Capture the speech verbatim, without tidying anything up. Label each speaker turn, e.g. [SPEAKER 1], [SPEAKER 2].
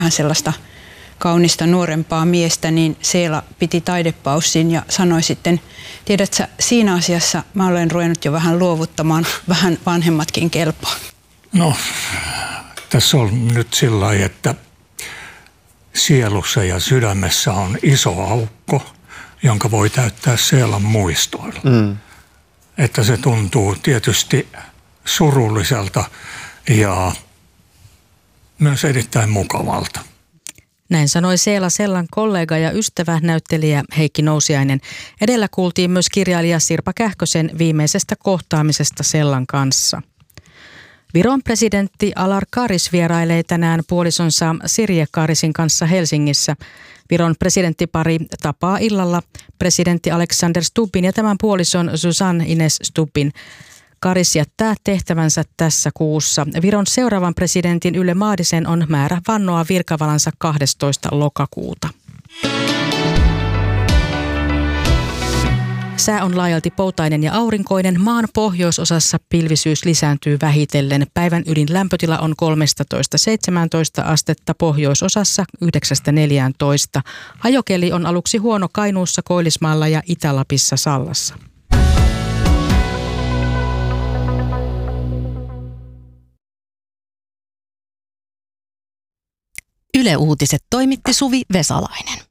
[SPEAKER 1] vähän sellaista kaunista nuorempaa miestä, niin Seela piti taidepaussin ja sanoi sitten, tiedätkö, siinä asiassa mä olen ruvennut jo vähän luovuttamaan, vähän vanhemmatkin kelpaa.
[SPEAKER 2] No, tässä on nyt sillä lailla, että sielussa ja sydämessä on iso aukko, jonka voi täyttää Seelan muistoilla. Mm. Että se tuntuu tietysti surulliselta ja myös erittäin mukavalta.
[SPEAKER 3] Näin sanoi Seela Sellan kollega ja ystävä, näyttelijä Heikki Nousiainen. Edellä kuultiin myös kirjailija Sirpa Kähkösen viimeisestä kohtaamisesta Sellan kanssa. Viron presidentti Alar Karis vierailee tänään puolisonsa Sirje Karisin kanssa Helsingissä. Viron presidenttipari tapaa illalla presidentti Alexander Stubbin ja tämän puolison Zuzanna Ines Stubbin. Karis jättää tehtävänsä tässä kuussa. Viron seuraavan presidentin Yle Maadisen on määrä vannoa virkavalansa kahdestoista lokakuuta. Sää on laajalti poutainen ja aurinkoinen. Maan pohjoisosassa pilvisyys lisääntyy vähitellen. Päivän ylin lämpötila on kolmetoista seitsemäntoista astetta, pohjoisosassa yhdeksästä neljääntoista. Ajokeli on aluksi huono Kainuussa, Koillismaalla ja Itä-Lapissa Sallassa.
[SPEAKER 4] Yle Uutiset toimitti Suvi Vesalainen.